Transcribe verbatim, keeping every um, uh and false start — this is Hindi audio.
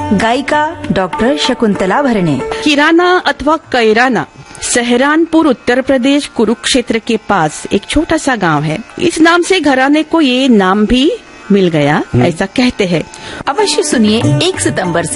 गायिका डॉक्टर शकुंतला भरणे। किराना अथवा कैराना सहारनपुर उत्तर प्रदेश कुरुक्षेत्र के पास एक छोटा सा गांव है। इस नाम से घराने को ये नाम भी मिल गया, ऐसा कहते हैं। अवश्य सुनिए एक सितंबर